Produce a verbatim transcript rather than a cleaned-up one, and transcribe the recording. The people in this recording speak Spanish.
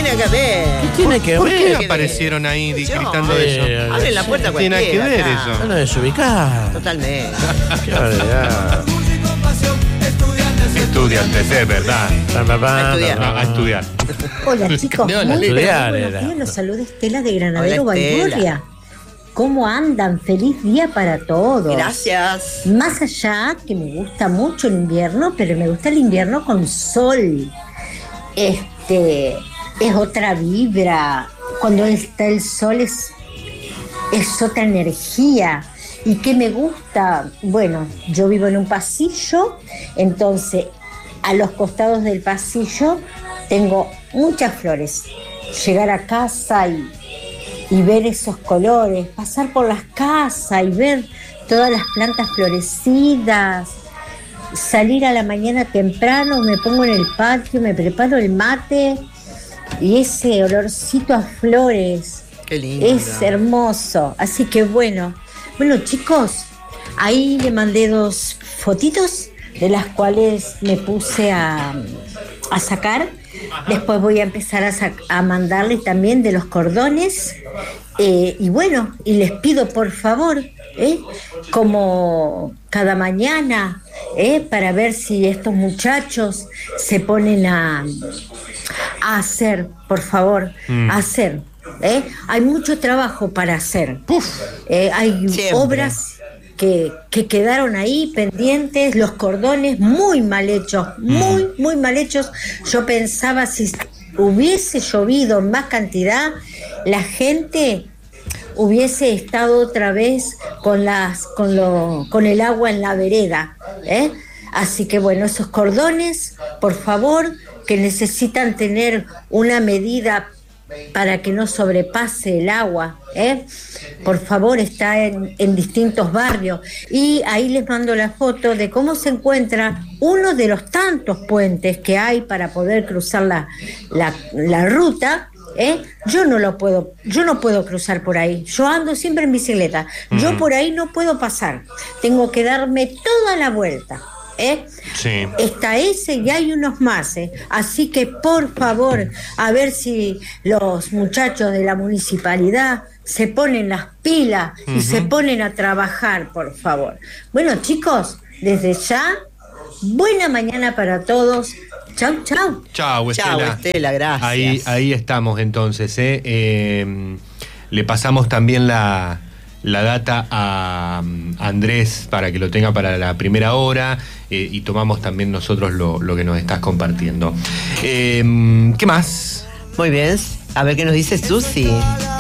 tiene que ver? ¿Qué tiene que ¿Por ver? qué aparecieron ahí Yo, gritando eh, eso? Abren la puerta ¿Qué tiene cualquiera. que ver acá. eso? No desubicado. Totalmente. Qué barbaridad. Estudiantes, es verdad. Pa, pa, pa, A estudiar. pa, A, pa. a estudiar. Hola chicos, cambiaba la muy letra. buenos Era. días, los saluda Estela de Granadero, Hola, Estela. Baigorria. ¿Cómo andan? Feliz día para todos. Gracias. Más allá que me gusta mucho el invierno, pero me gusta el invierno con sol. Este es otra vibra. Cuando está el sol es, es otra energía. ¿Y qué me gusta? Bueno, yo vivo en un pasillo, entonces a los costados del pasillo tengo muchas flores. Llegar a casa y, y ver esos colores, pasar por las casas y ver todas las plantas florecidas, salir a la mañana temprano, me pongo en el patio, me preparo el mate y ese olorcito a flores Qué lindo. es hermoso. Así que bueno, bueno chicos, ahí le mandé dos fotitos de las cuales me puse a, a sacar. Después voy a empezar a, sac- a mandarle también de los cordones. Eh, y bueno, y les pido por favor, ¿eh? como cada mañana, ¿eh? para ver si estos muchachos se ponen a, a hacer, por favor, Mm. a hacer. ¿eh? Hay mucho trabajo para hacer. Eh, hay Siempre. obras que, que quedaron ahí pendientes, los cordones muy mal hechos, muy, muy mal hechos. Yo pensaba si hubiese llovido en más cantidad, la gente hubiese estado otra vez con las con lo con el agua en la vereda, ¿eh? Así que bueno, esos cordones, por favor, que necesitan tener una medida para que no sobrepase el agua, ¿eh? Por favor, está en, en distintos barrios. Y ahí les mando la foto de cómo se encuentra uno de los tantos puentes que hay para poder cruzar la, la, la ruta. ¿eh? Yo no lo puedo, yo no puedo cruzar por ahí. Yo ando siempre en bicicleta. Yo por ahí no puedo pasar. Tengo que darme toda la vuelta. ¿eh? Sí. Está ese y hay unos más, ¿eh? Así que por favor, a ver si los muchachos de la municipalidad se ponen las pilas y Ujú. se ponen a trabajar, por favor. Bueno, chicos, desde ya, buena mañana para todos. Chau, chau. Chau, Estela. Chau, Estela, gracias. Ahí, ahí estamos entonces, ¿eh? Eh, le pasamos también la, la data a um, Andrés para que lo tenga para la primera hora eh, y tomamos también nosotros lo, lo que nos estás compartiendo. Eh, ¿Qué más? Muy bien. A ver qué nos dice Susi.